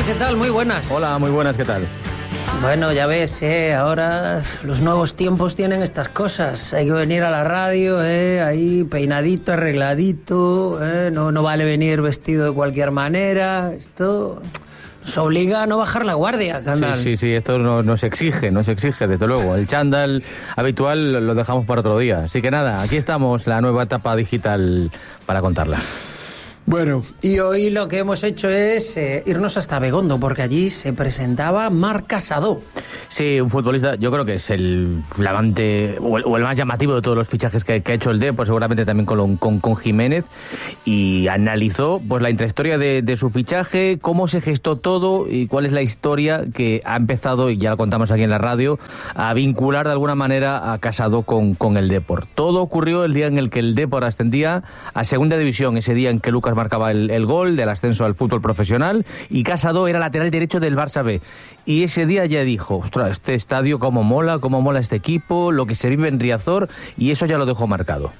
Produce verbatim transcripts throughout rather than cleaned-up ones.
¿qué tal? Muy buenas. Hola, muy buenas, ¿qué tal? Bueno, ya ves, eh, ahora los nuevos tiempos tienen estas cosas. Hay que venir a la radio, eh, ahí peinadito, arregladito, eh, no, no vale venir vestido de cualquier manera. Esto nos obliga a no bajar la guardia, Candal. Sí, sí, sí, esto no, nos exige, nos exige, desde luego. El chándal habitual lo dejamos para otro día. Así que nada, aquí estamos, la nueva etapa digital para contarla. Bueno, y hoy lo que hemos hecho es eh, irnos hasta Begondo, porque allí se presentaba Marc Casado. Sí, un futbolista, yo creo que es el flamante o el, o el más llamativo de todos los fichajes que, que ha hecho el Depor, seguramente también con, con, con Jiménez, y analizó pues la intrahistoria de, de su fichaje, cómo se gestó todo y cuál es la historia que ha empezado, y ya lo contamos aquí en la radio, a vincular de alguna manera a Casado con, con el Depor. Todo ocurrió el día en el que el Depor ascendía a Segunda División, ese día en que Lucas marcaba el, el gol del ascenso al fútbol profesional, y Casado era lateral derecho del Barça B. Y ese día ya dijo, ostras, este estadio cómo mola, cómo mola este equipo, lo que se vive en Riazor, y eso ya lo dejó marcado.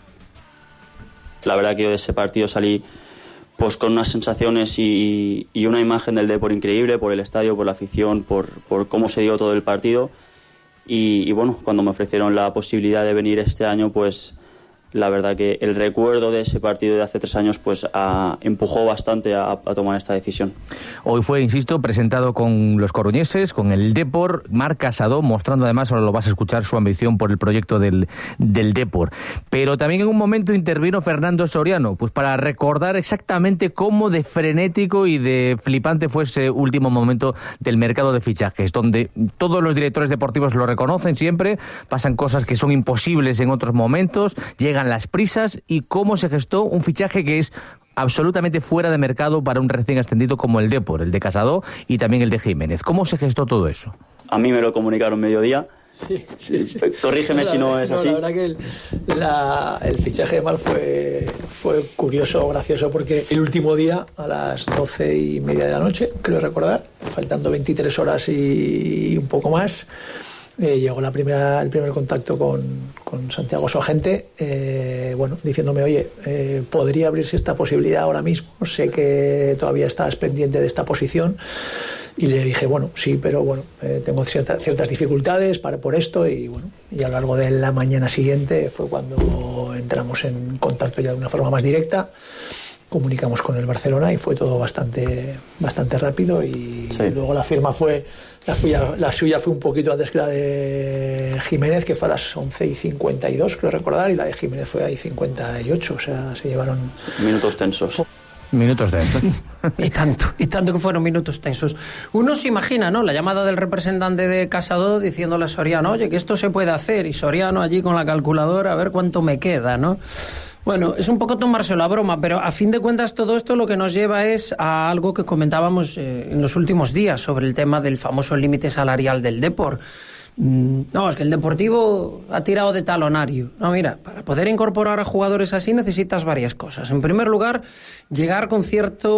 La verdad que de ese partido salí pues con unas sensaciones y, y una imagen del Depor increíble, por el estadio, por la afición, por, por cómo se dio todo el partido. Y, y bueno, cuando me ofrecieron la posibilidad de venir este año, pues la verdad que el recuerdo de ese partido de hace tres años pues a, empujó bastante a, a tomar esta decisión. Hoy fue, insisto, presentado con los coruñeses, con el Depor, Marc Casado, mostrando además, ahora lo vas a escuchar, su ambición por el proyecto del, del Depor. Pero también en un momento intervino Fernando Soriano, pues para recordar exactamente cómo de frenético y de flipante fue ese último momento del mercado de fichajes, donde todos los directores deportivos lo reconocen siempre, pasan cosas que son imposibles en otros momentos, llega las prisas, y cómo se gestó un fichaje que es absolutamente fuera de mercado para un recién ascendido como el Depor, el de Casado y también el de Jiménez. ¿Cómo se gestó todo eso? A mí me lo comunicaron mediodía. Sí, sí, sí. Corrígeme no, si no es no, así. La verdad que el, la, el fichaje de Marc fue, fue curioso, gracioso, porque el último día, a las doce y media de la noche, creo recordar, faltando veintitrés horas y un poco más, Eh, llegó la primera, el primer contacto con, con Santiago, su agente, eh, bueno, diciéndome, oye, eh, ¿podría abrirse esta posibilidad ahora mismo? Sé que todavía estás pendiente de esta posición. Y le dije, bueno, sí, pero bueno, eh, tengo cierta, ciertas dificultades para, por esto, y bueno, y a lo largo de la mañana siguiente fue cuando entramos en contacto ya de una forma más directa. Comunicamos con el Barcelona y fue todo bastante bastante rápido, y sí. Luego la firma fue la suya, la suya fue un poquito antes que la de Jiménez, que fue a las once y cincuenta y dos, creo recordar, y la de Jiménez fue ahí cincuenta y ocho, o sea, se llevaron minutos tensos. Minutos tensos. Y tanto, y tanto que fueron minutos tensos. Uno se imagina, ¿no?, la llamada del representante de Casado diciéndole a Soriano, oye, que esto se puede hacer, y Soriano allí con la calculadora a ver cuánto me queda, ¿no? Bueno, es un poco tomárselo a broma, pero a fin de cuentas todo esto lo que nos lleva es a algo que comentábamos eh, en los últimos días sobre el tema del famoso límite salarial del Depor. No, es que el Deportivo ha tirado de talonario. No, mira, para poder incorporar a jugadores así necesitas varias cosas. En primer lugar, llegar con cierto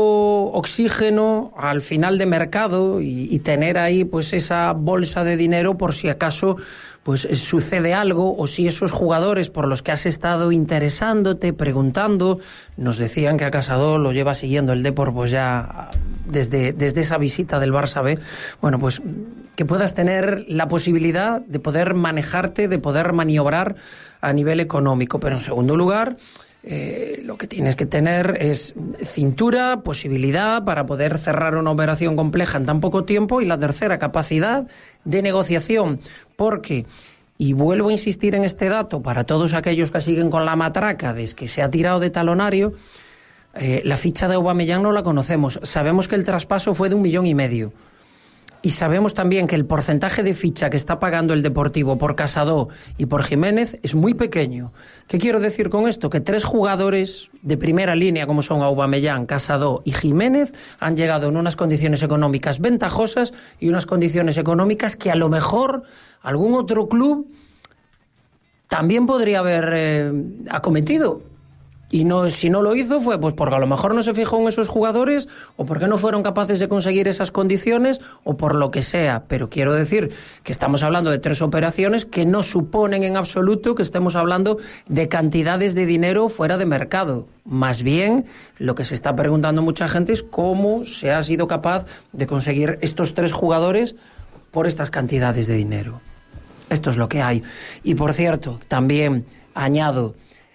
oxígeno al final de mercado y, y tener ahí pues esa bolsa de dinero por si acaso pues sucede algo, o si esos jugadores por los que has estado interesándote, preguntando, nos decían que a Casado lo lleva siguiendo el Depor pues ya desde, desde esa visita del Barça B, bueno, pues que puedas tener la posibilidad de poder manejarte, de poder maniobrar a nivel económico. Pero en segundo lugar, eh, lo que tienes que tener es cintura, posibilidad para poder cerrar una operación compleja en tan poco tiempo, y la tercera, capacidad de negociación, porque, y vuelvo a insistir en este dato para todos aquellos que siguen con la matraca de que se ha tirado de talonario, eh, la ficha de Aubameyang no la conocemos, sabemos que el traspaso fue de un millón y medio. Y sabemos también que el porcentaje de ficha que está pagando el Deportivo por Casado y por Jiménez es muy pequeño. ¿Qué quiero decir con esto? Que tres jugadores de primera línea, como son Aubameyang, Casado y Jiménez, han llegado en unas condiciones económicas ventajosas y unas condiciones económicas que a lo mejor algún otro club también podría haber eh, acometido. Y no, si no lo hizo fue pues porque a lo mejor no se fijó en esos jugadores, o porque no fueron capaces de conseguir esas condiciones, o por lo que sea. Pero quiero decir que estamos hablando de tres operaciones que no suponen en absoluto que estemos hablando de cantidades de dinero fuera de mercado. Más bien, lo que se está preguntando mucha gente es cómo se ha sido capaz de conseguir estos tres jugadores por estas cantidades de dinero. Esto es lo que hay. Y por cierto, también añado,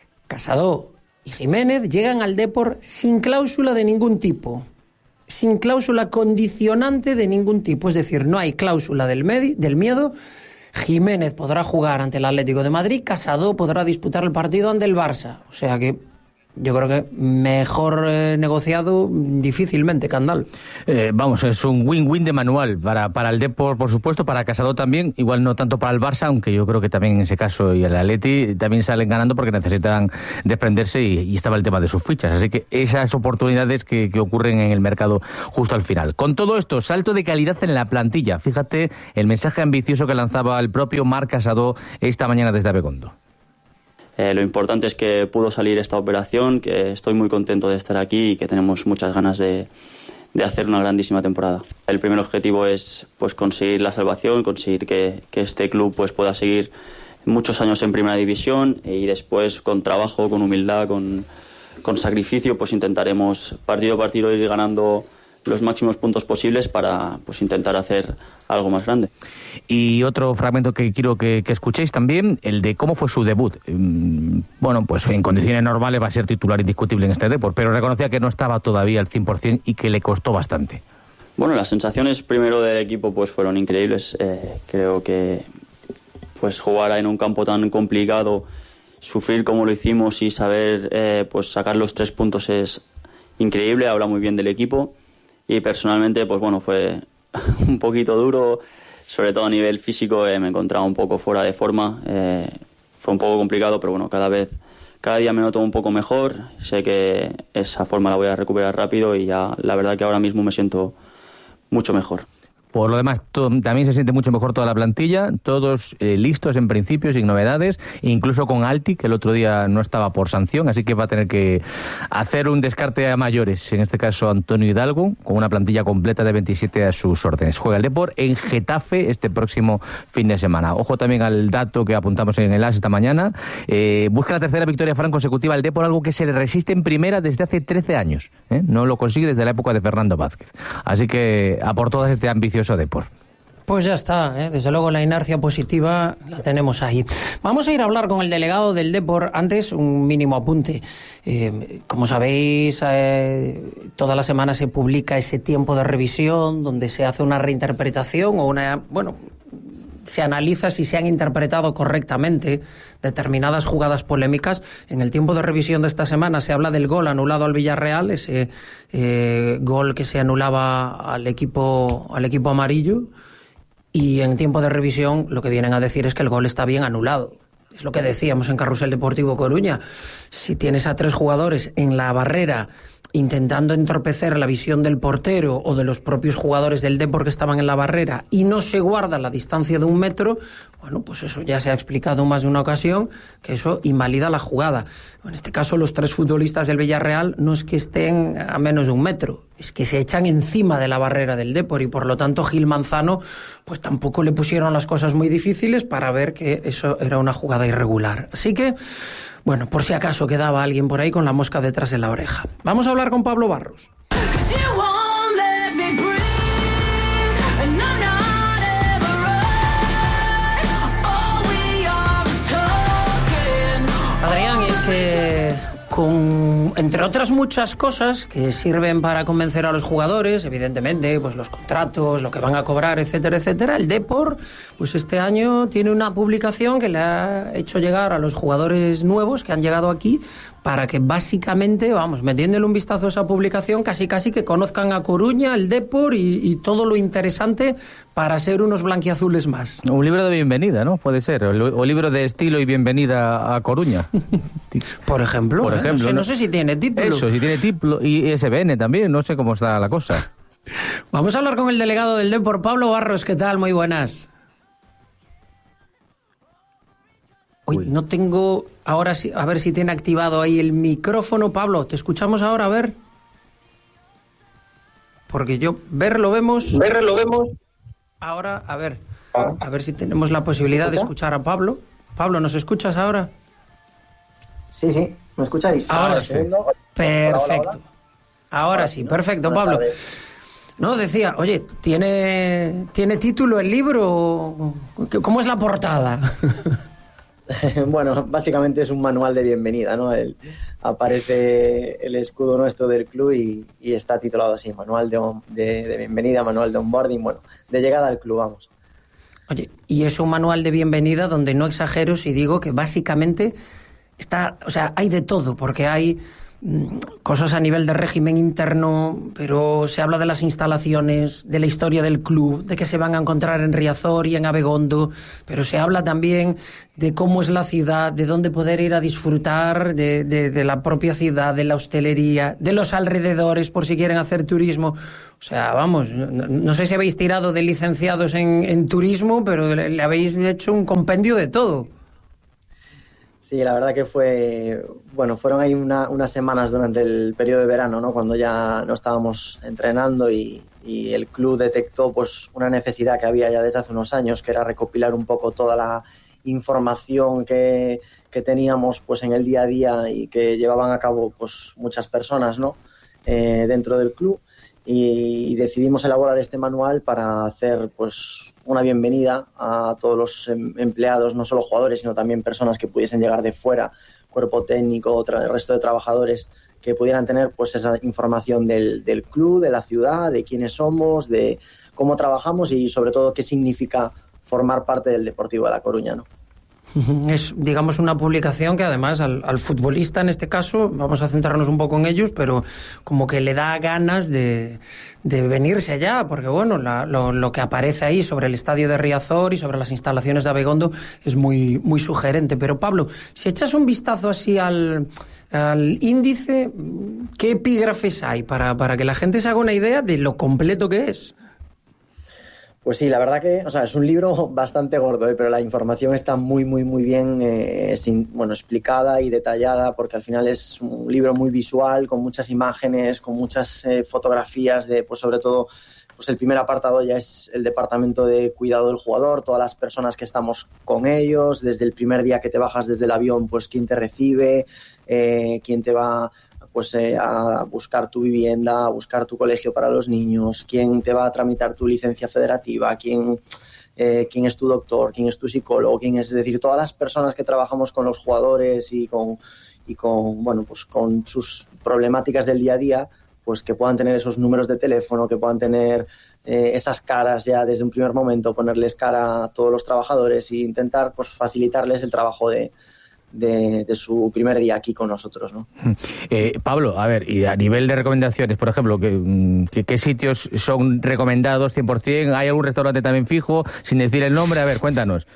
Casado y Jiménez llegan al Depor sin cláusula de ningún tipo, sin cláusula condicionante de ningún tipo, es decir, no hay cláusula del, medi- del miedo. Jiménez podrá jugar ante el Atlético de Madrid, Casado podrá disputar el partido ante el Barça, o sea que yo creo que mejor eh, negociado difícilmente, Candal. Eh, vamos, es un win-win de manual para, para el Depor, por supuesto, para Casado también, igual no tanto para el Barça, aunque yo creo que también en ese caso y el Atleti también salen ganando porque necesitan desprenderse y, y estaba el tema de sus fichas. Así que esas oportunidades que, que ocurren en el mercado justo al final. Con todo esto, salto de calidad en la plantilla. Fíjate el mensaje ambicioso que lanzaba el propio Marc Casado esta mañana desde Abegondo. Eh, lo importante es que pudo salir esta operación, que estoy muy contento de estar aquí y que tenemos muchas ganas de, de hacer una grandísima temporada. El primer objetivo es pues conseguir la salvación, conseguir que, que este club pues pueda seguir muchos años en primera división, y después con trabajo, con humildad, con, con sacrificio, pues intentaremos partido a partido ir ganando los máximos puntos posibles para pues intentar hacer algo más grande. Y otro fragmento que quiero que, que escuchéis también, el de cómo fue su debut. Bueno, pues en condiciones normales va a ser titular indiscutible en este Depor, pero reconocía que no estaba todavía al cien por ciento y que le costó bastante. Bueno, las sensaciones primero del equipo pues fueron increíbles. Eh, creo que pues jugar en un campo tan complicado, sufrir como lo hicimos y saber eh, pues sacar los tres puntos es increíble, habla muy bien del equipo. Y personalmente, pues bueno, fue un poquito duro, sobre todo a nivel físico, eh, me encontraba un poco fuera de forma, eh, fue un poco complicado, pero bueno, cada vez, cada día me noto un poco mejor, sé que esa forma la voy a recuperar rápido y ya la verdad que ahora mismo me siento mucho mejor. Por lo demás, to- también se siente mucho mejor toda la plantilla, todos eh, listos en principio, sin novedades, incluso con Alti, que el otro día no estaba por sanción, así que va a tener que hacer un descarte a mayores, en este caso Antonio Hidalgo, con una plantilla completa de veintisiete a sus órdenes. Juega el Depor en Getafe este próximo fin de semana. Ojo también al dato que apuntamos en el A S esta mañana, eh, busca la tercera victoria Fran consecutiva al Depor, algo que se le resiste en primera desde hace trece años, ¿eh? No lo consigue desde la época de Fernando Vázquez, así que a por todas este ambicioso Depor. Pues ya está, ¿eh? Desde luego la inercia positiva la tenemos ahí. Vamos a ir a hablar con el delegado del Depor. Antes, un mínimo apunte. Eh, como sabéis, eh, toda la semana se publica ese tiempo de revisión donde se hace una reinterpretación o una... bueno, se analiza si se han interpretado correctamente determinadas jugadas polémicas. En el tiempo de revisión de esta semana se habla del gol anulado al Villarreal, ese eh, gol que se anulaba al equipo, al equipo amarillo, y en tiempo de revisión lo que vienen a decir es que el gol está bien anulado. Es lo que decíamos en Carrusel Deportivo Coruña. Si tienes a tres jugadores en la barrera intentando entorpecer la visión del portero o de los propios jugadores del Depor que estaban en la barrera y no se guarda la distancia de un metro, bueno, pues eso ya se ha explicado más de una ocasión, que eso invalida la jugada. En este caso, los tres futbolistas del Villarreal no es que estén a menos de un metro, es que se echan encima de la barrera del Depor y por lo tanto Gil Manzano pues tampoco le pusieron las cosas muy difíciles para ver que eso era una jugada irregular. Así que, bueno, por si acaso quedaba alguien por ahí con la mosca detrás de la oreja. Vamos a hablar con Pablo Barros. Adrián, es que con, entre otras muchas cosas que sirven para convencer a los jugadores, evidentemente, pues los contratos, lo que van a cobrar, etcétera, etcétera, el Depor, pues este año tiene una publicación que le ha hecho llegar a los jugadores nuevos que han llegado aquí para que básicamente, vamos, metiéndole un vistazo a esa publicación, casi casi que conozcan a Coruña, el Depor y, y todo lo interesante para ser unos blanquiazules más. Un libro de bienvenida, ¿no? Puede ser, o, o libro de estilo y bienvenida a Coruña. Por ejemplo, Por ¿eh? ejemplo, no, sé, ¿no? no sé si tiene título. Eso, si tiene título y I S B N también, no sé cómo está la cosa. Vamos a hablar con el delegado del Depor, Pablo Barros. ¿Qué tal? Muy buenas. Uy, no tengo... Ahora sí, a ver si tiene activado ahí el micrófono. Pablo, ¿te escuchamos ahora? A ver. Porque yo... Ver lo vemos... Ver lo vemos... Ahora, a ver. A ver si tenemos la posibilidad de escuchar a Pablo. Pablo, ¿nos escuchas ahora? Sí, sí. ¿Me escucháis? Ahora sí. Perfecto. Hola, hola, hola. Ahora sí, perfecto, Pablo. No, decía, oye, ¿tiene, ¿tiene título el libro? ¿Cómo es la portada? Bueno, básicamente es un manual de bienvenida, ¿no? El, aparece el escudo nuestro del club y, y está titulado así, manual de, de, de bienvenida, manual de onboarding, bueno, de llegada al club, vamos. Oye, y es un manual de bienvenida donde no exagero si digo que básicamente está, o sea, hay de todo, porque hay cosas a nivel de régimen interno, pero se habla de las instalaciones, de la historia del club, de que se van a encontrar en Riazor y en Abegondo, pero se habla también de cómo es la ciudad, de dónde poder ir a disfrutar de, de, de la propia ciudad, de la hostelería, de los alrededores por si quieren hacer turismo. O sea, vamos, no, no sé si habéis tirado de licenciados en, en turismo, pero le, le habéis hecho un compendio de todo. Sí, la verdad que fue, bueno, fueron ahí una, unas semanas durante el periodo de verano, ¿no? Cuando ya no estábamos entrenando y, y el club detectó pues una necesidad que había ya desde hace unos años, que era recopilar un poco toda la información que, que teníamos pues en el día a día y que llevaban a cabo pues muchas personas, ¿no? Eh, dentro del club, y decidimos elaborar este manual para hacer pues una bienvenida a todos los empleados, no solo jugadores, sino también personas que pudiesen llegar de fuera, cuerpo técnico, el resto de trabajadores, que pudieran tener pues esa información del, del club, de la ciudad, de quiénes somos, de cómo trabajamos y sobre todo qué significa formar parte del Deportivo de La Coruña, ¿no? Es, digamos, una publicación que además al, al futbolista, en este caso, vamos a centrarnos un poco en ellos, pero como que le da ganas de, de venirse allá, porque bueno, la, lo, lo que aparece ahí sobre el estadio de Riazor y sobre las instalaciones de Abegondo es muy, muy sugerente. Pero Pablo, si echas un vistazo así al, al índice, ¿qué epígrafes hay para, para que la gente se haga una idea de lo completo que es? Pues sí, la verdad que, o sea, es un libro bastante gordo, ¿eh? Pero la información está muy, muy, muy bien eh, sin, bueno, explicada y detallada, porque al final es un libro muy visual, con muchas imágenes, con muchas eh, fotografías de, pues sobre todo, pues el primer apartado ya es el departamento de cuidado del jugador, todas las personas que estamos con ellos, desde el primer día que te bajas desde el avión, pues quién te recibe, eh, quién te va pues eh, a buscar tu vivienda, a buscar tu colegio para los niños, quién te va a tramitar tu licencia federativa, quién, eh, quién es tu doctor, quién es tu psicólogo, quién es, es decir, todas las personas que trabajamos con los jugadores y con, y con, bueno, pues con sus problemáticas del día a día, pues que puedan tener esos números de teléfono, que puedan tener eh, esas caras ya desde un primer momento, ponerles cara a todos los trabajadores e intentar pues facilitarles el trabajo de De, de su primer día aquí con nosotros, ¿no? Eh, Pablo, a ver, y a nivel de recomendaciones, por ejemplo, ¿qué, qué, qué sitios son recomendados cien por ciento? ¿Hay algún restaurante también fijo, sin decir el nombre? A ver, cuéntanos.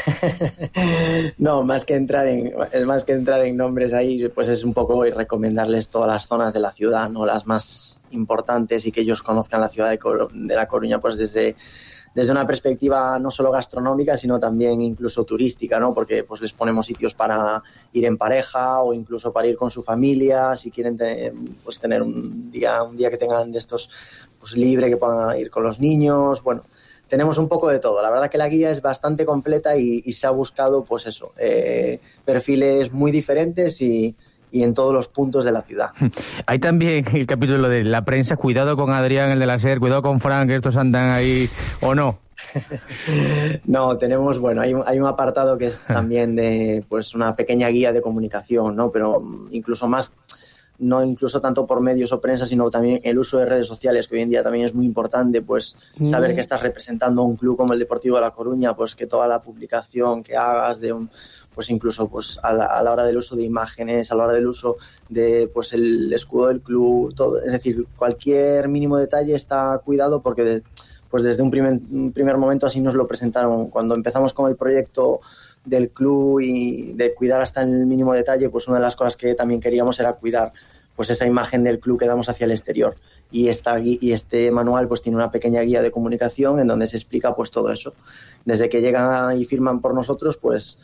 No, más que entrar en más que entrar en nombres ahí, pues es un poco recomendarles todas las zonas de la ciudad, ¿no? Las más importantes y que ellos conozcan la ciudad de, Cor- de La Coruña, pues desde desde una perspectiva no solo gastronómica, sino también incluso turística, ¿no? Porque pues les ponemos sitios para ir en pareja o incluso para ir con su familia, si quieren te, pues tener un día, un día que tengan de estos pues libre, que puedan ir con los niños. Bueno, tenemos un poco de todo. La verdad que la guía es bastante completa y, y se ha buscado, pues eso, eh, perfiles muy diferentes y y en todos los puntos de la ciudad. Hay también el capítulo de la prensa, cuidado con Adrián, el de la SER, cuidado con Frank, que estos andan ahí, ¿o no? No, tenemos, bueno, hay un, hay un apartado que es también de pues una pequeña guía de comunicación, ¿no? Pero incluso más, no incluso tanto por medios o prensa, sino también el uso de redes sociales, que hoy en día también es muy importante, pues mm. saber que estás representando a un club como el Deportivo de La Coruña, pues que toda la publicación que hagas de un pues incluso pues a la, a la hora del uso de imágenes, a la hora del uso de pues el escudo del club, todo, es decir, cualquier mínimo detalle está cuidado porque de, pues desde un primer, un primer momento así nos lo presentaron. Cuando empezamos con el proyecto del club y de cuidar hasta el mínimo detalle, pues una de las cosas que también queríamos era cuidar pues esa imagen del club que damos hacia el exterior. Y, esta, y este manual pues tiene una pequeña guía de comunicación en donde se explica pues todo eso. Desde que llegan y firman por nosotros, pues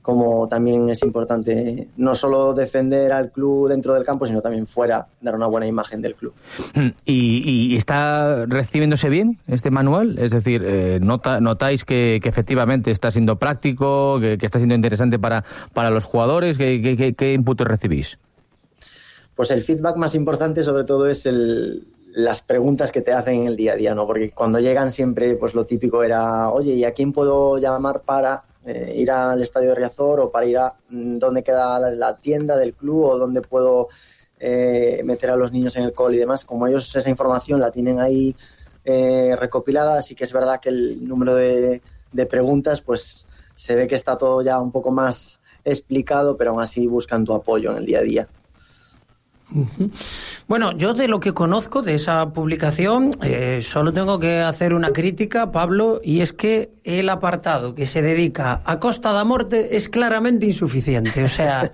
como también es importante no solo defender al club dentro del campo, sino también fuera, dar una buena imagen del club. ¿Y, y está recibiéndose bien este manual? Es decir, eh, nota, ¿notáis que, que efectivamente está siendo práctico, que, que está siendo interesante para, para los jugadores? ¿Qué, qué, qué input recibís? Pues el feedback más importante sobre todo es el, las preguntas que te hacen en el día a día, ¿no? Porque cuando llegan siempre pues lo típico era, oye, ¿y a quién puedo llamar para eh, ir al estadio de Riazor o para ir a dónde queda la, la tienda del club o dónde puedo eh, meter a los niños en el cole y demás? Como ellos esa información la tienen ahí eh, recopilada, sí que es verdad que el número de, de preguntas pues se ve que está todo ya un poco más explicado, pero aún así buscan tu apoyo en el día a día. Bueno, yo de lo que conozco de esa publicación eh, solo tengo que hacer una crítica, Pablo, y es que el apartado que se dedica a Costa da Morte es claramente insuficiente. O sea,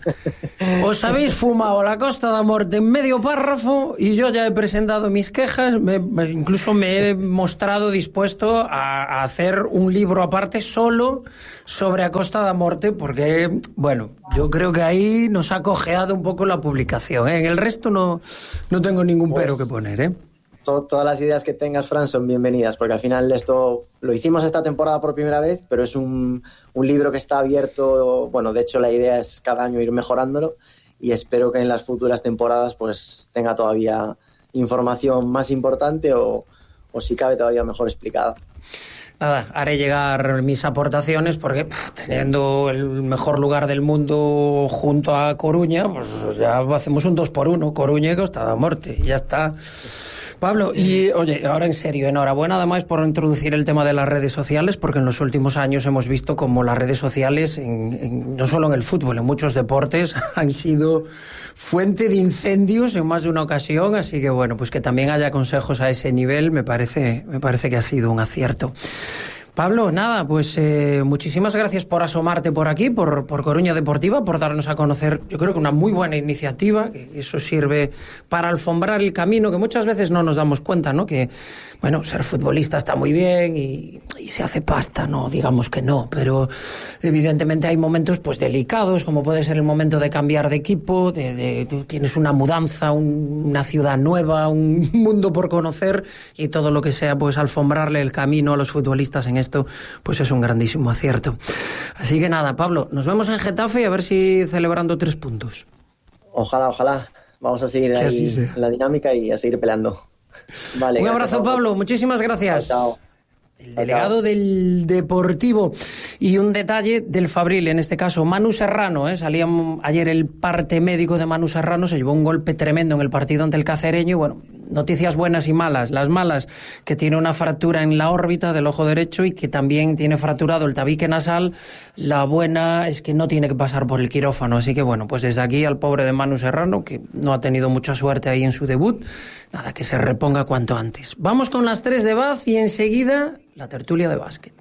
os habéis fumado la Costa da Morte en medio párrafo y yo ya he presentado mis quejas, me, incluso me he mostrado dispuesto a, a hacer un libro aparte solo sobre a Costa da Morte, porque, bueno, yo creo que ahí nos ha cojeado un poco la publicación, ¿eh? En el resto no, no tengo ningún pero pues, que poner, ¿eh? To- todas las ideas que tengas, Fran, son bienvenidas, porque al final esto lo hicimos esta temporada por primera vez, pero es un, un libro que está abierto. Bueno, de hecho la idea es cada año ir mejorándolo y espero que en las futuras temporadas pues tenga todavía información más importante o, o si cabe todavía mejor explicada. Nada, haré llegar mis aportaciones porque pff, teniendo el mejor lugar del mundo junto a Coruña, pues ya hacemos un dos por uno, Coruña y Costa da Morte, y ya está. Pablo, y oye, ahora en serio, enhorabuena además por introducir el tema de las redes sociales, porque en los últimos años hemos visto como las redes sociales, en, en, no solo en el fútbol, en muchos deportes, han sido fuente de incendios en más de una ocasión, así que bueno, pues que también haya consejos a ese nivel me parece, me parece que ha sido un acierto. Pablo, nada, pues eh, muchísimas gracias por asomarte por aquí, por, por Coruña Deportiva, por darnos a conocer, yo creo que una muy buena iniciativa, que eso sirve para alfombrar el camino, que muchas veces no nos damos cuenta, ¿no? Que, bueno, ser futbolista está muy bien y, y se hace pasta, no, digamos que no, pero evidentemente hay momentos pues delicados, como puede ser el momento de cambiar de equipo, de, de, tú tienes una mudanza, un, una ciudad nueva, un mundo por conocer y todo lo que sea, pues alfombrarle el camino a los futbolistas en esto, pues es un grandísimo acierto. Así que nada, Pablo, nos vemos en Getafe y a ver si celebrando tres puntos. Ojalá, ojalá. Vamos a seguir que ahí en la dinámica y a seguir peleando. Vale, un abrazo, Pablo. Muchísimas gracias. Chao, chao. El delegado del Deportivo. Y un detalle del Fabril, en este caso, Manu Serrano, ¿eh? Salía ayer el parte médico de Manu Serrano, se llevó un golpe tremendo en el partido ante el Cacereño. Bueno, noticias buenas y malas. Las malas, que tiene una fractura en la órbita del ojo derecho y que también tiene fracturado el tabique nasal. La buena es que no tiene que pasar por el quirófano. Así que bueno, pues desde aquí al pobre de Manu Serrano, que no ha tenido mucha suerte ahí en su debut, nada, que se reponga cuanto antes. Vamos con las tres de Baz y enseguida la tertulia de básquet.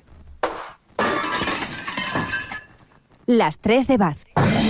Las tres de Baz.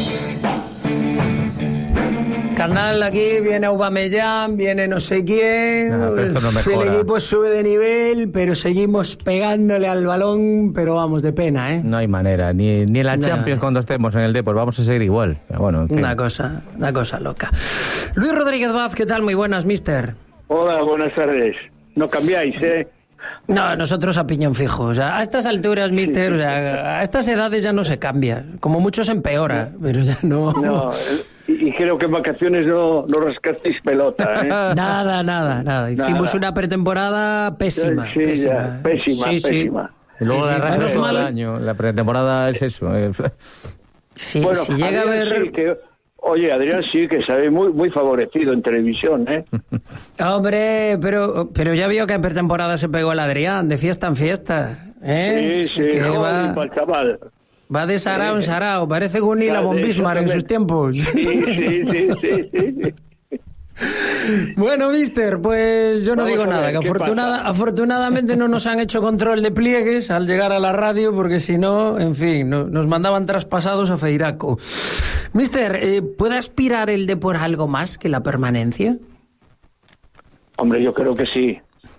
Canal, aquí viene Aubameyang, viene no sé quién, no, pero esto no mejora. El equipo sube de nivel, pero seguimos pegándole al balón, pero vamos, de pena, ¿eh? No hay manera, ni, ni en la Nada. Champions cuando estemos en el Depor, vamos a seguir igual. Bueno, en fin. Una cosa, una cosa loca. Luis Rodríguez Baz, ¿qué tal? Muy buenas, mister. Hola, buenas tardes. No cambiáis, ¿eh? No, nosotros a piñón fijo. O sea, a estas alturas, mister, o sea, a estas edades ya no se cambia. Como mucho se empeora, pero ya no. No, y, y creo que en vacaciones no, no rascasteis pelota, ¿eh? Nada, nada, nada. Hicimos Nada. una pretemporada pésima. Sí, pésima, ya, pésima, sí, sí. pésima. Y luego Sí, la sí, raja menos de todo mal. el año, la pretemporada es eso. eh. Sí, bueno, si llega a Adrián ver... sí que, oye, Adrián sí que se ve muy, muy favorecido en televisión, ¿eh? Hombre, pero, pero ya vio que en pretemporada se pegó el Adrián, de fiesta en fiesta. ¿eh? Sí, sí, Que joder, va, para el chaval. va de sarao en sarao, parece Gunilla Claro, von Bismarck en sus tiempos. Sí, sí, sí, sí, sí, sí. Bueno, mister, pues yo no Vamos digo a ver, nada, que ¿qué afortunada, pasa? afortunadamente no nos han hecho control de pliegues al llegar a la radio, porque si no, en fin, no, nos mandaban traspasados a Feiraco. Mister, eh, ¿puede aspirar el Depor a algo más que la permanencia? Hombre, yo creo que sí.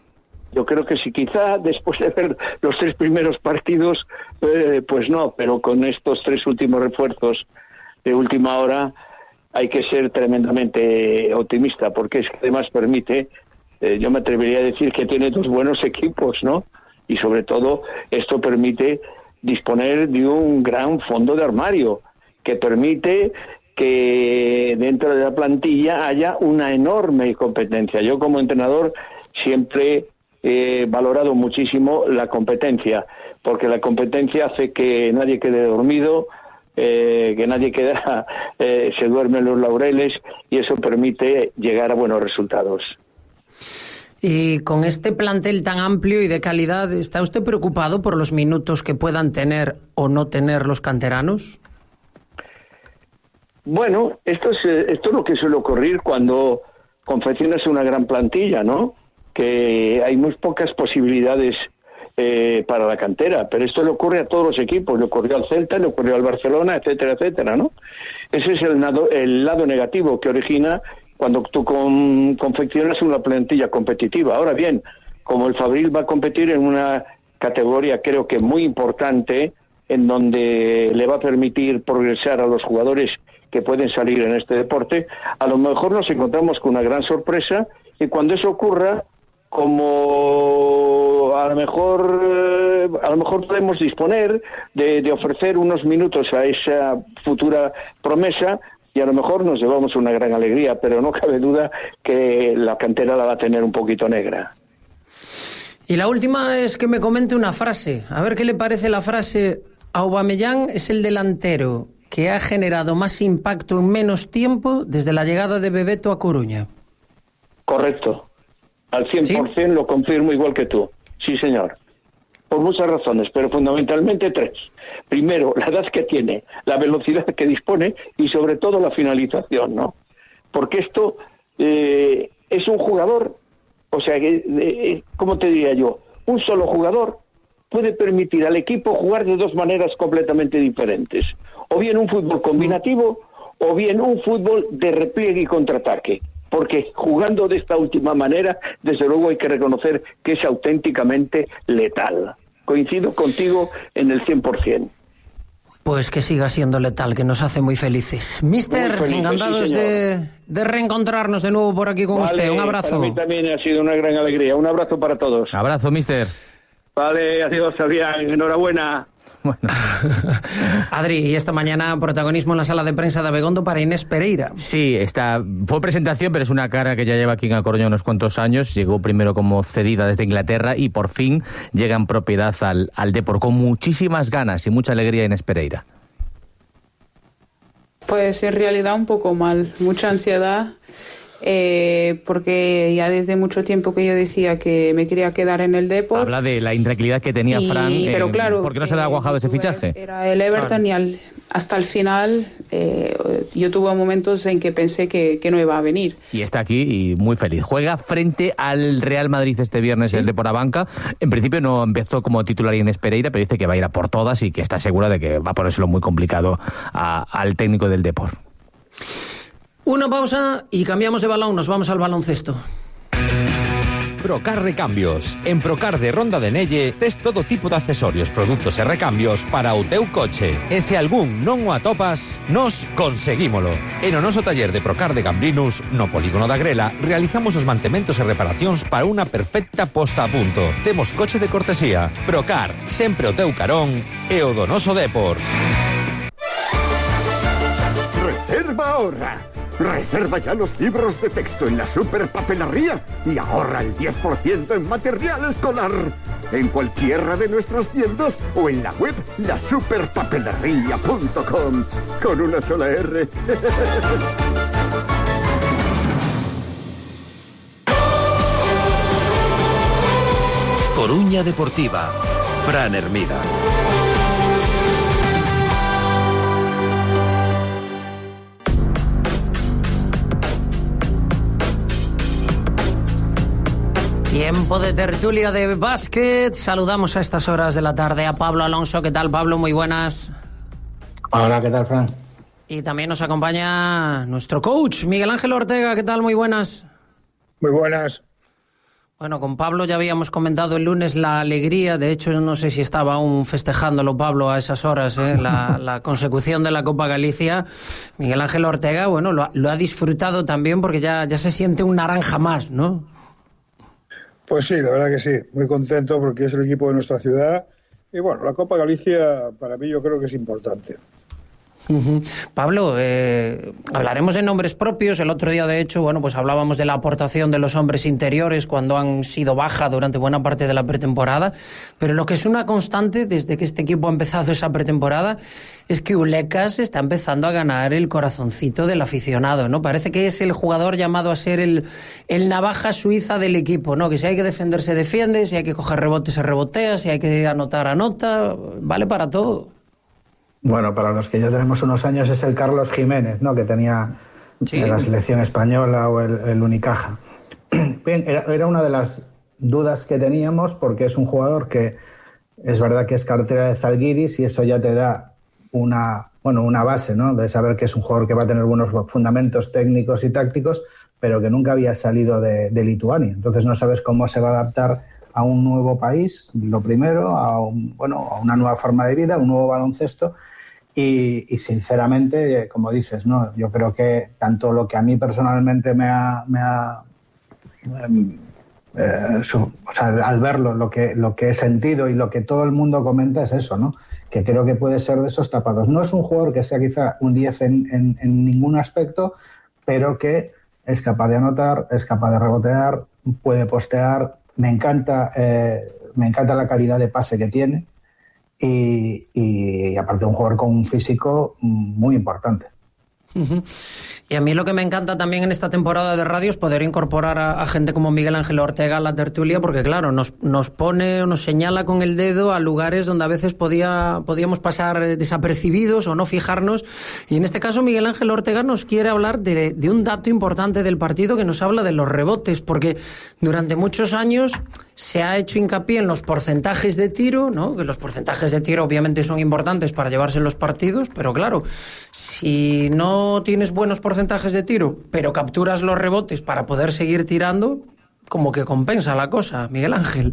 Yo creo que si quizá después de ver los tres primeros partidos, eh, pues no, pero con estos tres últimos refuerzos de última hora hay que ser tremendamente optimista, porque es que además permite, eh, yo me atrevería a decir que tiene dos buenos equipos, ¿no? Y sobre todo esto permite disponer de un gran fondo de armario, que permite que dentro de la plantilla haya una enorme competencia. Yo como entrenador siempre he valorado muchísimo la competencia, porque la competencia hace que nadie quede dormido, eh, que nadie queda, eh, se duerme en los laureles, y eso permite llegar a buenos resultados. Y con este plantel tan amplio y de calidad, ¿está usted preocupado por los minutos que puedan tener o no tener los canteranos? Bueno, esto es, esto es lo que suele ocurrir cuando confeccionas una gran plantilla, ¿no? Que hay muy pocas posibilidades eh, para la cantera, pero esto le ocurre a todos los equipos, le ocurrió al Celta, le ocurrió al Barcelona, etcétera, etcétera, ¿no? Ese es el lado, el lado negativo que origina cuando tú con, confeccionas una plantilla competitiva. Ahora bien, como el Fabril va a competir en una categoría creo que muy importante, en donde le va a permitir progresar a los jugadores que pueden salir en este deporte, a lo mejor nos encontramos con una gran sorpresa, y cuando eso ocurra, como a lo mejor eh, a lo mejor podemos disponer de, de ofrecer unos minutos a esa futura promesa, y a lo mejor nos llevamos una gran alegría, pero no cabe duda que la cantera la va a tener un poquito negra. Y la última es que me comente una frase, a ver qué le parece la frase: Aubameyang es el delantero que ha generado más impacto en menos tiempo desde la llegada de Bebeto a Coruña. Correcto. Al cien por ciento, ¿sí? Lo confirmo igual que tú. Sí, señor. Por muchas razones, pero fundamentalmente tres. Primero, la edad que tiene, la velocidad que dispone y sobre todo la finalización, ¿no? Porque esto eh, es un jugador, o sea, eh, ¿cómo te diría yo? Un solo jugador puede permitir al equipo jugar de dos maneras completamente diferentes. O bien un fútbol combinativo, o bien un fútbol de repliegue y contraataque. Porque jugando de esta última manera, desde luego hay que reconocer que es auténticamente letal. Coincido contigo en el cien por ciento. Pues que siga siendo letal, que nos hace muy felices. Mister, muy felices, encantados sí, de, de reencontrarnos de nuevo por aquí con vale, usted. Un abrazo. Para mí también ha sido una gran alegría. Un abrazo para todos. Abrazo, mister. Vale, adiós, Adrián. Enhorabuena. Bueno. Adri, y esta mañana protagonismo en la sala de prensa de Abegondo para Inés Pereira. Sí, esta fue presentación, pero es una cara que ya lleva aquí en A Coruña unos cuantos años. Llegó primero como cedida desde Inglaterra y por fin llega en propiedad al, al Depor con muchísimas ganas y mucha alegría. Inés Pereira. Pues en realidad un poco mal, mucha ansiedad. Eh, porque ya desde mucho tiempo que yo decía que me quería quedar en el Depor. Habla de la intranquilidad que tenía y, Fran, eh, pero claro, ¿por qué no se le ha aguajado ese fichaje? Era el Everton, claro. Y al, hasta el final eh, yo tuve momentos en que pensé que, que no iba a venir. Y está aquí y muy feliz. Juega frente al Real Madrid este viernes, ¿sí? El Depor a banca. En principio no empezó como titular Inés Pereira, pero dice que va a ir a por todas y que está segura de que va a ponérselo muy complicado a, al técnico del Depor. Una pausa y cambiamos de balón, nos vamos al baloncesto. Procar Recambios. En Procar de Ronda de Nelle tes todo tipo de accesorios, produtos e recambios para o teu coche. E se algún non o atopas, nos conseguímolo. En o noso taller de Procar de Gambrinus, no polígono da Grela, realizamos os mantementos e reparacións para unha perfecta posta a punto. Temos coche de cortesía. Procar, sempre o teu carón e o do noso Depor. Reserva ahorra. Reserva ya los libros de texto en la Superpapelería y ahorra el diez por ciento en material escolar. En cualquiera de nuestras tiendas o en la web la superpapelería punto com. Con una sola R. Coruña Deportiva. Fran Hermida. Tiempo de tertulia de básquet. Saludamos a estas horas de la tarde a Pablo Alonso. ¿Qué tal, Pablo? Muy buenas. Hola, ¿qué tal, Fran? Y también nos acompaña nuestro coach, Miguel Ángel Ortega. ¿Qué tal? Muy buenas. Muy buenas. Bueno, con Pablo ya habíamos comentado el lunes la alegría, de hecho no sé si estaba aún festejándolo Pablo a esas horas, ¿eh? la, la consecución de la Copa Galicia. Miguel Ángel Ortega, bueno, lo, lo ha disfrutado también porque ya, ya se siente un naranja más, ¿no? Pues sí, la verdad que sí, muy contento porque es el equipo de nuestra ciudad y bueno, la Copa Galicia para mí yo creo que es importante. Uh-huh. Pablo, eh, hablaremos de nombres propios. El otro día, de hecho, bueno, pues hablábamos de la aportación de los hombres interiores cuando han sido baja durante buena parte de la pretemporada, pero lo que es una constante desde que este equipo ha empezado esa pretemporada es que Ulecas está empezando a ganar el corazoncito del aficionado, ¿no? Parece que es el jugador llamado a ser el, el navaja suiza del equipo, ¿no? Que si hay que defender se defiende, si hay que coger rebote se rebotea, si hay que anotar anota, vale para todo. Bueno, para los que ya tenemos unos años es el Carlos Jiménez, ¿no? Que tenía sí. la selección española o el, el Unicaja. Bien, era, era una de las dudas que teníamos porque es un jugador que es verdad que es cartera de Zalgiris y eso ya te da una, bueno, una base, ¿no? De saber que es un jugador que va a tener buenos fundamentos técnicos y tácticos, pero que nunca había salido de, de Lituania. Entonces no sabes cómo se va a adaptar a un nuevo país, lo primero, a, un, bueno, a una nueva forma de vida, un nuevo baloncesto. Y, y sinceramente, como dices, ¿no? Yo creo que tanto lo que a mí personalmente me ha, me ha eh, su, o sea, al verlo, lo que, lo que he sentido y lo que todo el mundo comenta es eso, ¿no? Que creo que puede ser de esos tapados. No es un jugador que sea quizá un diez en, en, en ningún aspecto, pero que es capaz de anotar, es capaz de rebotear, puede postear. Me encanta, eh, me encanta la calidad de pase que tiene. Y, y, y aparte un jugador con un físico muy importante. Uh-huh. Y a mí lo que me encanta también en esta temporada de radio es poder incorporar a, a gente como Miguel Ángel Ortega a la tertulia, porque claro, nos, nos pone o nos señala con el dedo a lugares donde a veces podía, podíamos pasar desapercibidos o no fijarnos, y en este caso Miguel Ángel Ortega nos quiere hablar de, de un dato importante del partido que nos habla de los rebotes, porque durante muchos años se ha hecho hincapié en los porcentajes de tiro, ¿no? Que los porcentajes de tiro obviamente son importantes para llevarse los partidos, pero claro, si no tienes buenos porcentajes de tiro, pero capturas los rebotes para poder seguir tirando, como que compensa la cosa, Miguel Ángel.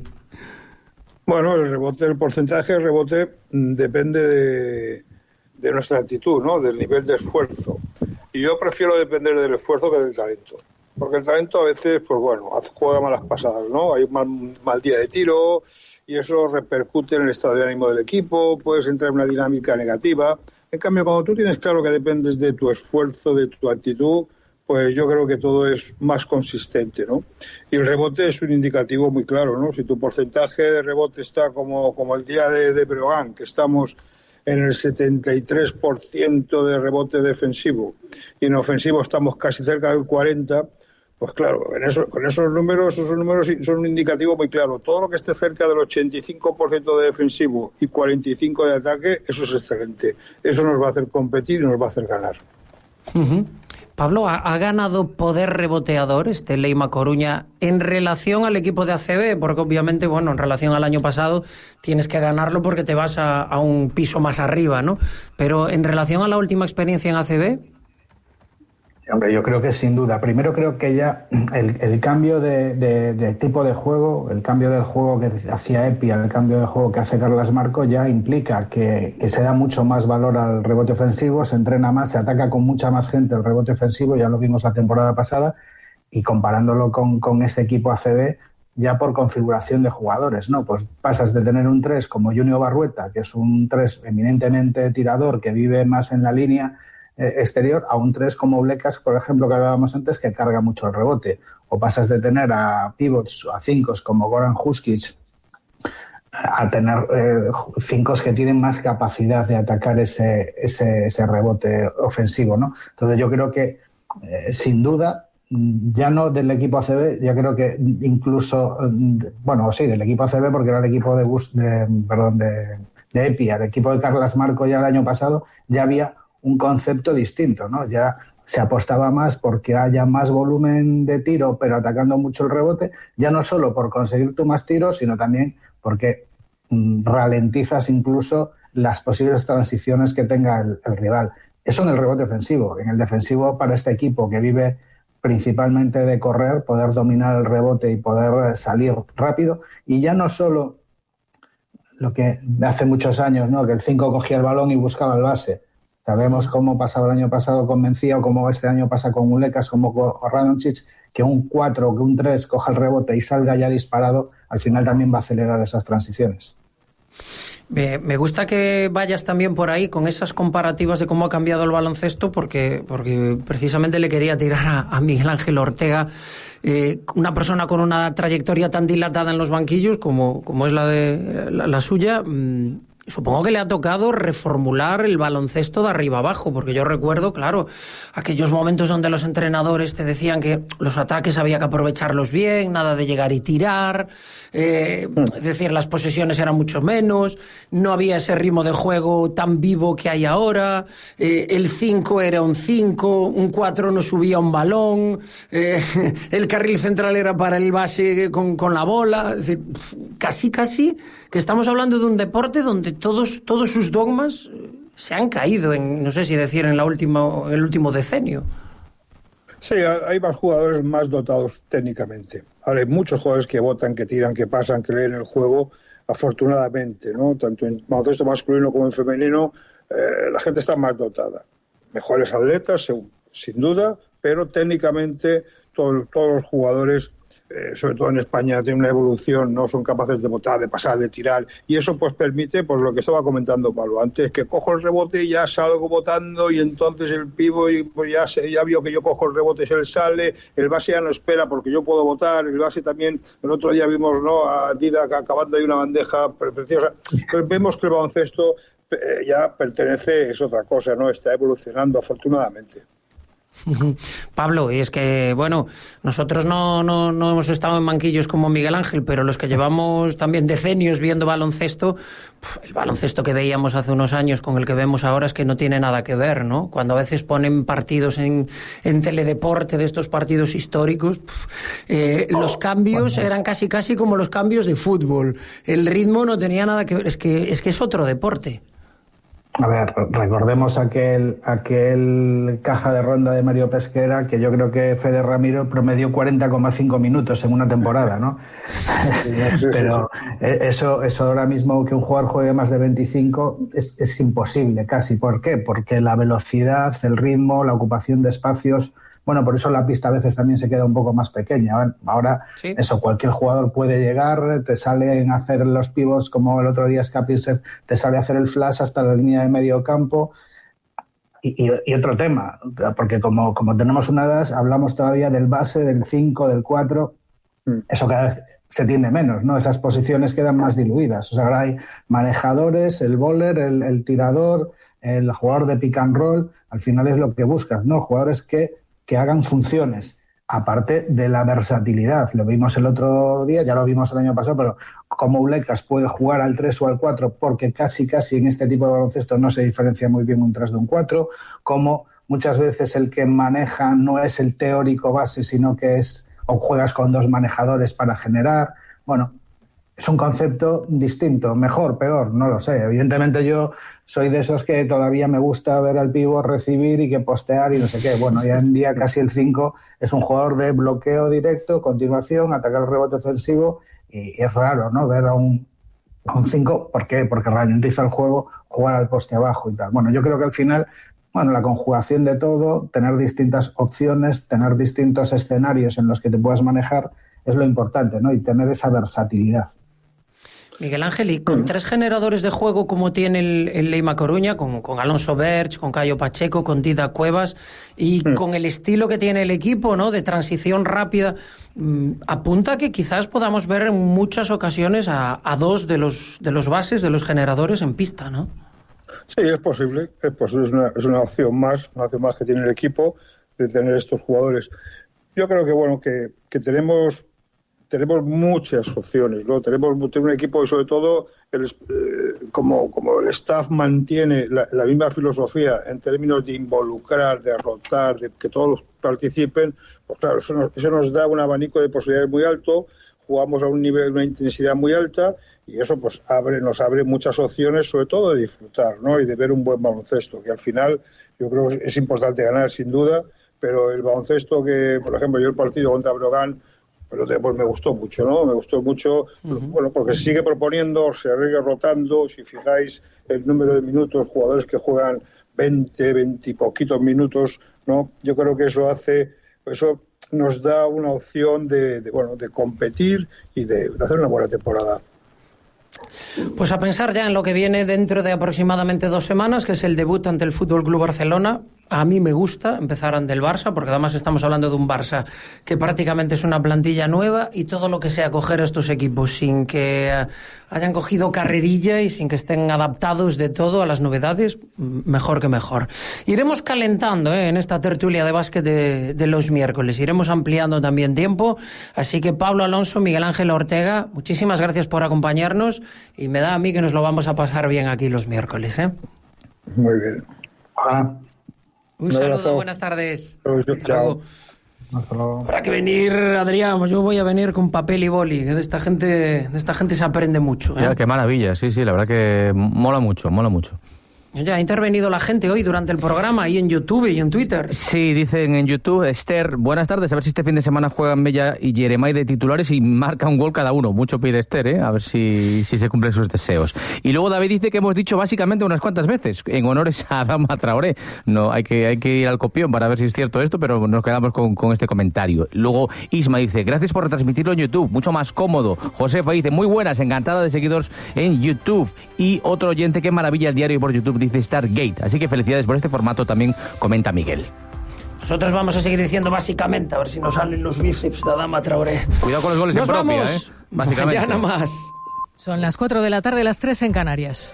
Bueno, el rebote, el porcentaje de rebote depende de, de nuestra actitud, ¿no? Del nivel de esfuerzo. Y yo prefiero depender del esfuerzo que del talento. Porque el talento a veces, pues bueno, juega malas pasadas, ¿no? Hay un mal, mal día de tiro y eso repercute en el estado de ánimo del equipo, puedes entrar en una dinámica negativa. En cambio, cuando tú tienes claro que dependes de tu esfuerzo, de tu actitud, pues yo creo que todo es más consistente, ¿no? Y el rebote es un indicativo muy claro, ¿no? Si tu porcentaje de rebote está como, como el día de, de Breogán, que estamos en el setenta y tres por ciento de rebote defensivo y en ofensivo estamos casi cerca del cuarenta por ciento, pues claro, en eso, con esos números, esos números son un indicativo muy claro. Todo lo que esté cerca del ochenta y cinco por ciento de defensivo y cuarenta y cinco por ciento de ataque, eso es excelente. Eso nos va a hacer competir y nos va a hacer ganar. Uh-huh. Pablo, ¿ha, ¿ha ganado poder reboteador este Leima Coruña en relación al equipo de A C B? Porque obviamente, bueno, en relación al año pasado tienes que ganarlo porque te vas a, a un piso más arriba, ¿no? Pero en relación a la última experiencia en A C B... Hombre, yo creo que sin duda. Primero creo que ya el, el cambio de, de, de tipo de juego, el cambio del juego que hacía Epia, el cambio de juego que hace Carlas Marco ya implica que, que se da mucho más valor al rebote ofensivo, se entrena más, se ataca con mucha más gente el rebote ofensivo, ya lo vimos la temporada pasada, y comparándolo con, con ese equipo A C B, ya por configuración de jugadores, ¿no? Pues pasas de tener un tres como Junior Barrueta, que es un tres eminentemente tirador, que vive más en la línea exterior, a un tres como Ulecas, por ejemplo, que hablábamos antes, que carga mucho el rebote. O pasas de tener a pivots, a cincos como Goran Huskic, a tener eh, cincos que tienen más capacidad de atacar ese, ese, ese rebote ofensivo, ¿no? Entonces yo creo que, eh, sin duda, ya no del equipo A C B, ya creo que incluso, bueno, sí, del equipo A C B, porque era el equipo de, Bus, de perdón, de, de Epia, el equipo de Carlas Marco ya el año pasado, ya había un concepto distinto, ¿no? Ya se apostaba más porque haya más volumen de tiro, pero atacando mucho el rebote, ya no solo por conseguir tú más tiros, sino también porque mm, ralentizas incluso las posibles transiciones que tenga el, el rival. Eso en el rebote ofensivo. En el defensivo, para este equipo que vive principalmente de correr, poder dominar el rebote y poder salir rápido. Y ya no solo lo que hace muchos años, ¿no?, que el cinco cogía el balón y buscaba el base. Sabemos cómo pasaba el año pasado con Mencía o cómo este año pasa con Ulecas, como con Radonjic, que un cuatro o que un tres coja el rebote y salga ya disparado, al final también va a acelerar esas transiciones. Me, me gusta que vayas también por ahí con esas comparativas de cómo ha cambiado el baloncesto, porque, porque precisamente le quería tirar a, a Miguel Ángel Ortega, eh, una persona con una trayectoria tan dilatada en los banquillos como, como es la de la, la suya. Mmm, Supongo que le ha tocado reformular el baloncesto de arriba abajo, porque yo recuerdo, claro, aquellos momentos donde los entrenadores te decían que los ataques había que aprovecharlos bien, nada de llegar y tirar, eh, es decir, las posesiones eran mucho menos, no había ese ritmo de juego tan vivo que hay ahora, eh, el cinco era un cinco, un cuatro no subía un balón, eh, el carril central era para el base con, con la bola, es decir, casi casi que estamos hablando de un deporte donde todos todos sus dogmas se han caído en, no sé si decir, en la última en el último decenio. Sí, hay más jugadores más dotados técnicamente. Ahora hay muchos jugadores que botan, que tiran, que pasan, que leen el juego, afortunadamente, ¿no? Tanto en baloncesto masculino como en femenino, eh, la gente está más dotada. Mejores atletas, sin duda, pero técnicamente todo, todos los jugadores, Eh, sobre todo en España, tienen una evolución, no son capaces de botar, de pasar, de tirar, y eso pues permite, pues lo que estaba comentando Pablo antes, que cojo el rebote y ya salgo botando, y entonces el pivo y pues ya se, ya vio que yo cojo el rebote y él sale, el base ya no espera porque yo puedo botar, el base también, el otro día vimos, ¿no?, a Didac acabando ahí una bandeja preciosa, pues vemos que el baloncesto eh, ya pertenece, es otra cosa, ¿no?, está evolucionando afortunadamente. Pablo, y es que, bueno, nosotros no, no, no hemos estado en banquillos como Miguel Ángel, pero los que llevamos también decenios viendo baloncesto, el baloncesto que veíamos hace unos años con el que vemos ahora es que no tiene nada que ver, ¿no? Cuando a veces ponen partidos en, en teledeporte de estos partidos históricos, eh, los cambios eran casi casi como los cambios de fútbol. El ritmo no tenía nada que ver, es que es, que es otro deporte. A ver, recordemos aquel, aquel caja de ronda de Mario Pesquera, que yo creo que Fede Ramiro promedió cuarenta coma cinco minutos en una temporada, ¿no? Pero eso, eso ahora mismo, que un jugador juegue más de veinticinco es, es imposible casi. ¿Por qué? Porque la velocidad, el ritmo, la ocupación de espacios, bueno, por eso la pista a veces también se queda un poco más pequeña. Ahora, sí, eso, cualquier jugador puede llegar, te sale en hacer los pivots, como el otro día Scapinser, te sale a hacer el flash hasta la línea de medio campo. Y, y, y otro tema, porque como, como tenemos una edad, hablamos todavía del base, del cinco, del cuatro, eso cada vez se tiende menos, ¿no? Esas posiciones quedan más diluidas. O sea, ahora hay manejadores, el bowler, el, el tirador, el jugador de pick and roll, al final es lo que buscas, ¿no? Jugadores que que hagan funciones, aparte de la versatilidad. Lo vimos el otro día, ya lo vimos el año pasado, pero como Ulecas puede jugar al tres o al cuatro, porque casi casi en este tipo de baloncesto no se diferencia muy bien un tres de un cuatro, como muchas veces el que maneja no es el teórico base, sino que es, o juegas con dos manejadores para generar. Bueno, es un concepto distinto, mejor, peor, no lo sé. Evidentemente yo soy de esos que todavía me gusta ver al pívot recibir y que postear y no sé qué. Bueno, hoy en día casi el cinco es un jugador de bloqueo directo, continuación, atacar el rebote ofensivo, y, y es raro, ¿no?, ver a un, a un cinco. ¿Por qué? Porque ralentiza el juego, jugar al poste abajo y tal. Bueno, yo creo que al final, bueno, la conjugación de todo, tener distintas opciones, tener distintos escenarios en los que te puedas manejar, es lo importante, ¿no?, y tener esa versatilidad. Miguel Ángel, y con tres generadores de juego como tiene el, el Leima Coruña, con, con Alonso Berch, con Cayo Pacheco, con Didac Cuevas, y mm. con el estilo que tiene el equipo, ¿no?, de transición rápida, mmm, apunta que quizás podamos ver en muchas ocasiones a, a dos de los, de los bases, de los generadores en pista, ¿no? Sí, es posible, es posible, es una, es una opción más, una opción más que tiene el equipo de tener estos jugadores. Yo creo que, bueno, que, que tenemos... Tenemos muchas opciones, ¿no? Tenemos un equipo y sobre todo el, eh, como, como el staff mantiene la, la misma filosofía en términos de involucrar, de rotar, de que todos participen, pues claro, eso nos, eso nos da un abanico de posibilidades muy alto, jugamos a un nivel, una intensidad muy alta, y eso pues abre, nos abre muchas opciones, sobre todo de disfrutar, ¿no?, y de ver un buen baloncesto, que al final yo creo que es importante ganar sin duda, pero el baloncesto que, por ejemplo, yo el partido contra Brogan, pero pues me gustó mucho, ¿no? Me gustó mucho, uh-huh. bueno, porque se sigue proponiendo, se sigue rotando, si fijáis el número de minutos, jugadores que juegan veinte, veinte y poquitos minutos, ¿no? Yo creo que eso hace, eso nos da una opción de, de bueno, de competir y de, de hacer una buena temporada. Pues a pensar ya en lo que viene dentro de aproximadamente dos semanas, que es el debut ante el F C Barcelona. A mí me gusta empezar ante el Barça, porque además estamos hablando de un Barça que prácticamente es una plantilla nueva, y todo lo que sea coger estos equipos sin que hayan cogido carrerilla y sin que estén adaptados de todo a las novedades, mejor que mejor. Iremos calentando ¿eh? en esta tertulia de básquet de, de los miércoles, iremos ampliando también tiempo, así que Pablo Alonso, Miguel Ángel Ortega, muchísimas gracias por acompañarnos, y me da a mí que nos lo vamos a pasar bien aquí los miércoles. ¿eh? Muy bien. Hola. Un saludo, buenas tardes. Hasta luego. Hasta luego. Habrá que venir, Adrián, yo voy a venir con papel y boli, que de esta gente, de esta gente se aprende mucho. ¿eh? Ya, qué maravilla, sí, sí, la verdad que mola mucho, mola mucho. Ya ha intervenido la gente hoy durante el programa, ahí en YouTube y en Twitter. Sí, dicen en YouTube, Esther, buenas tardes, a ver si este fin de semana juegan Mella y Jeremai de titulares y marca un gol cada uno. Mucho pide Esther, ¿eh? A ver si, si se cumplen sus deseos. Y luego David dice que hemos dicho básicamente unas cuantas veces, en honores a Adama Traoré. No, hay que, hay que ir al copión para ver si es cierto esto, pero nos quedamos con, con este comentario. Luego Isma dice, gracias por retransmitirlo en YouTube, mucho más cómodo. Josefa dice, muy buenas, encantada de seguidores en YouTube. Y otro oyente, qué maravilla el diario por YouTube, dice Stargate. Así que felicidades por este formato, también comenta Miguel. Nosotros vamos a seguir diciendo básicamente, a ver si nos salen los bíceps de Adama Traoré. Cuidado con los goles nos en propia, propia, ¿eh? Básicamente. Mañana más. Son las cuatro de la tarde, las tres en Canarias.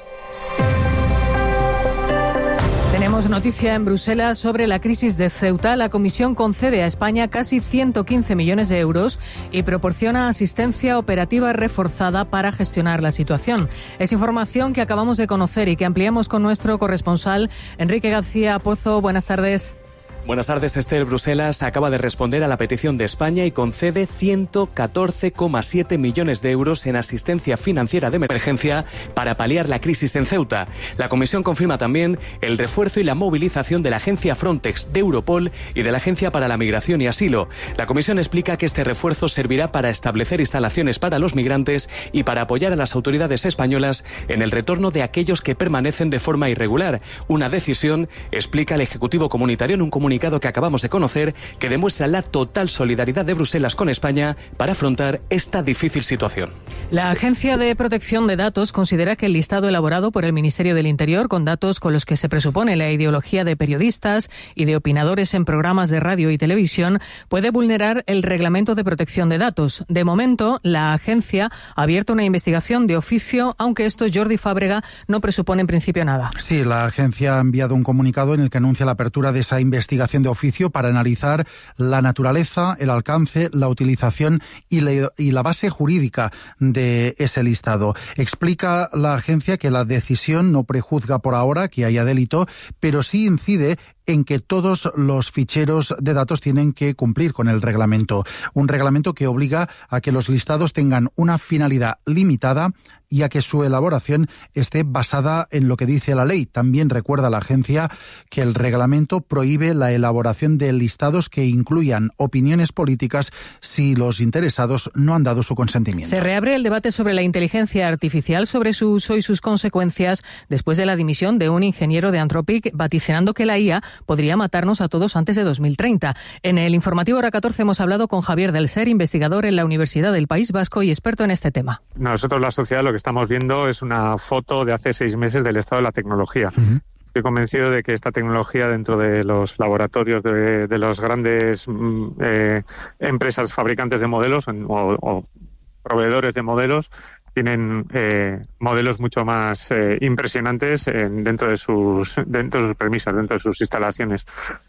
Tenemos noticia en Bruselas sobre la crisis de Ceuta. La Comisión concede a España casi ciento quince millones de euros y proporciona asistencia operativa reforzada para gestionar la situación. Es información que acabamos de conocer y que ampliamos con nuestro corresponsal Enrique García Pozo. Buenas tardes. Buenas tardes, Esther. Bruselas acaba de responder a la petición de España y concede ciento catorce coma siete millones de euros en asistencia financiera de emergencia para paliar la crisis en Ceuta. La Comisión confirma también el refuerzo y la movilización de la agencia Frontex, de Europol y de la Agencia para la Migración y Asilo. La Comisión explica que este refuerzo servirá para establecer instalaciones para los migrantes y para apoyar a las autoridades españolas en el retorno de aquellos que permanecen de forma irregular. Una decisión, explica el Ejecutivo Comunitario en un comunicado que acabamos de conocer, que demuestra la total solidaridad de Bruselas con España para afrontar esta difícil situación. La Agencia de Protección de Datos considera que el listado elaborado por el Ministerio del Interior, con datos con los que se presupone la ideología de periodistas y de opinadores en programas de radio y televisión, puede vulnerar el Reglamento de Protección de Datos. De momento, la agencia ha abierto una investigación de oficio, aunque esto, Jordi Fábrega, no presupone en principio nada. Sí, la agencia ha enviado un comunicado en el que anuncia la apertura de esa investigación de oficio para analizar la naturaleza, el alcance, la utilización y la, y la base jurídica de ese listado. Explica la agencia que la decisión no prejuzga por ahora que haya delito, pero sí incide en que todos los ficheros de datos tienen que cumplir con el reglamento. Un reglamento que obliga a que los listados tengan una finalidad limitada y a que su elaboración esté basada en lo que dice la ley. También recuerda la agencia que el reglamento prohíbe la elaboración de listados que incluyan opiniones políticas si los interesados no han dado su consentimiento. Se reabre el debate sobre la inteligencia artificial, sobre su uso y sus consecuencias después de la dimisión de un ingeniero de Anthropic, vaticinando que la I A podría matarnos a todos antes de dos mil treinta. En el informativo Hora catorce hemos hablado con Javier del Ser, investigador en la Universidad del País Vasco y experto en este tema. Nosotros, la sociedad, lo que estamos viendo es una foto de hace seis meses del estado de la tecnología. Uh-huh. Estoy convencido de que esta tecnología dentro de los laboratorios de, de las grandes eh, empresas fabricantes de modelos o, o proveedores de modelos tienen eh, modelos mucho más eh, impresionantes en, dentro de sus dentro de sus premisas, dentro de sus instalaciones.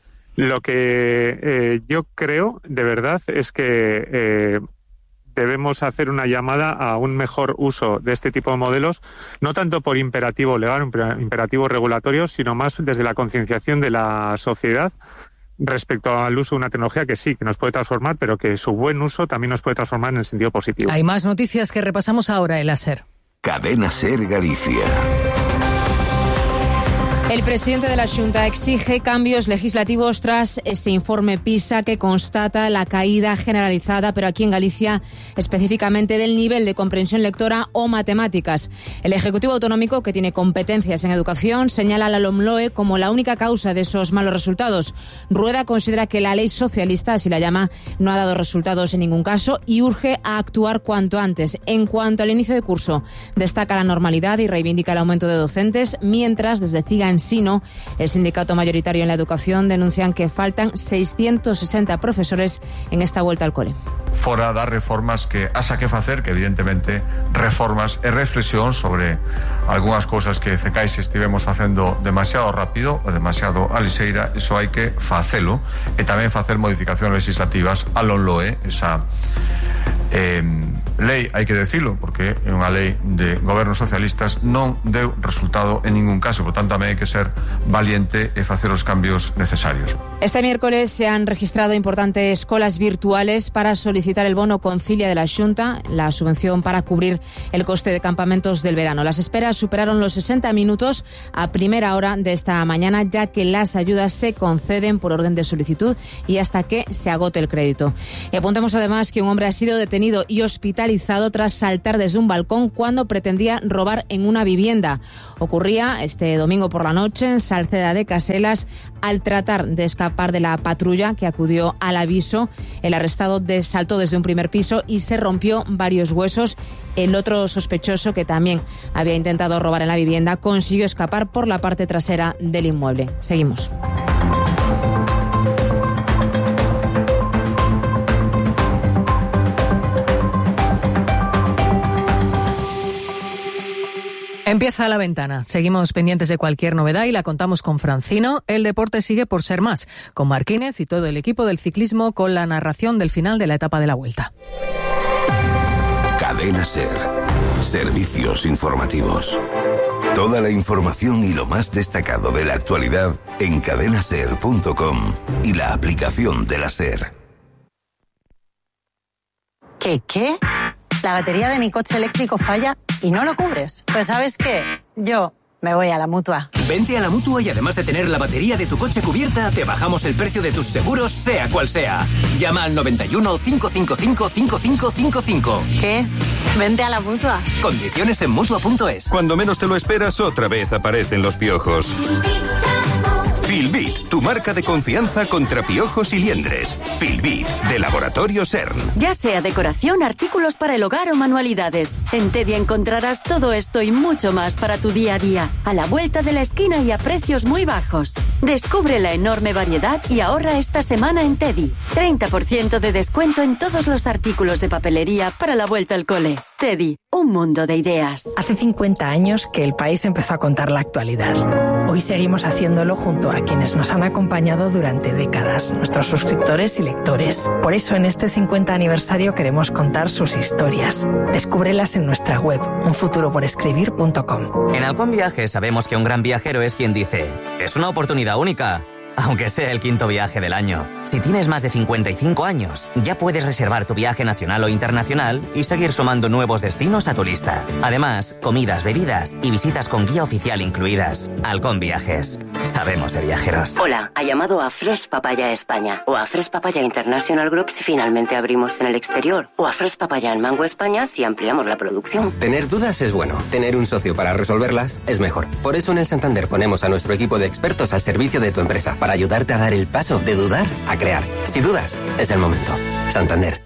Lo que eh, yo creo, de verdad, es que eh, debemos hacer una llamada a un mejor uso de este tipo de modelos, no tanto por imperativo legal, imperativo regulatorio, sino más desde la concienciación de la sociedad respecto al uso de una tecnología que sí, que nos puede transformar, pero que su buen uso también nos puede transformar en el sentido positivo. Hay más noticias que repasamos ahora en la SER. Cadena SER Galicia. El presidente de la Xunta exige cambios legislativos tras ese informe PISA que constata la caída generalizada, pero aquí en Galicia específicamente del nivel de comprensión lectora o matemáticas. El Ejecutivo Autonómico, que tiene competencias en educación, señala a la LOMLOE como la única causa de esos malos resultados. Rueda considera que la ley socialista, así la llama, no ha dado resultados en ningún caso y urge a actuar cuanto antes. En cuanto al inicio de curso, destaca la normalidad y reivindica el aumento de docentes, mientras desde CIGA Ensino, el sindicato mayoritario en la educación, denuncian que faltan seiscientos sesenta profesores en esta vuelta al cole. Fora das reformas que haxa que facer, que evidentemente reformas e reflexión sobre algunhas cousas que Cecais estivemos facendo demasiado rápido ou demasiado a lixeira, iso hai que facelo, e tamén facer modificacións legislativas a LOMLOE, esa eh, lei, hai que decilo, porque é unha lei de gobernos socialistas, non deu resultado en ningún caso, por tanto tamén hai que ser valiente e facer os cambios necesarios. Este miércoles se han registrado importantes colas virtuales para solicitar el bono Concilia de la Xunta, la subvención para cubrir el coste de campamentos del verano. Las esperas superaron los sesenta minutos a primera hora de esta mañana, ya que las ayudas se conceden por orden de solicitud y hasta que se agote el crédito. Y apuntamos además que un hombre ha sido detenido y hospitalizado tras saltar desde un balcón cuando pretendía robar en una vivienda. Ocurría este domingo por la noche en Salceda de Caselas. Al tratar de escapar de la patrulla que acudió al aviso, el arrestado saltó desde un primer piso y se rompió varios huesos. El otro sospechoso, que también había intentado robar en la vivienda, consiguió escapar por la parte trasera del inmueble. Seguimos. Empieza La Ventana. Seguimos pendientes de cualquier novedad y la contamos con Francino. El deporte sigue por ser más, con Marquínez y todo el equipo del ciclismo con la narración del final de la etapa de la Vuelta. Cadena SER. Servicios informativos. Toda la información y lo más destacado de la actualidad en cadena ser punto com y la aplicación de la SER. ¿Qué qué? La batería de mi coche eléctrico falla y no lo cubres. Pues ¿sabes qué? Yo me voy a la Mutua. Vente a la Mutua y además de tener la batería de tu coche cubierta, te bajamos el precio de tus seguros, sea cual sea. Llama al noventa y uno, cinco cinco cinco, cinco cinco cinco cinco. ¿Qué? Vente a la Mutua. Condiciones en Mutua punto es. Cuando menos te lo esperas, otra vez aparecen los piojos. Filbit, tu marca de confianza contra piojos y liendres. Filbit, de Laboratorio CERN. Ya sea decoración, artículos para el hogar o manualidades. En Teddy encontrarás todo esto y mucho más para tu día a día. A la vuelta de la esquina y a precios muy bajos. Descubre la enorme variedad y ahorra esta semana en Teddy. treinta por ciento de descuento en todos los artículos de papelería para la vuelta al cole. Teddy, un mundo de ideas. Hace cincuenta años que el país empezó a contar la actualidad. Hoy seguimos haciéndolo junto a quienes nos han acompañado durante décadas, nuestros suscriptores y lectores. Por eso en este cincuenta aniversario queremos contar sus historias. Descúbrelas en nuestra web, un futuro por escribir punto com. En Halcón Viajes sabemos que un gran viajero es quien dice: es una oportunidad única, aunque sea el quinto viaje del año. Si tienes más de cincuenta y cinco años, ya puedes reservar tu viaje nacional o internacional y seguir sumando nuevos destinos a tu lista. Además, comidas, bebidas y visitas con guía oficial incluidas. Halcón Viajes. Sabemos de viajeros. Hola, ha llamado a Fresh Papaya España o a Fresh Papaya International Group si finalmente abrimos en el exterior, o a Fresh Papaya en Mango España si ampliamos la producción. Tener dudas es bueno, tener un socio para resolverlas es mejor. Por eso en el Santander ponemos a nuestro equipo de expertos al servicio de tu empresa, para ayudarte a dar el paso de dudar a crear. Si dudas, es el momento. Santander,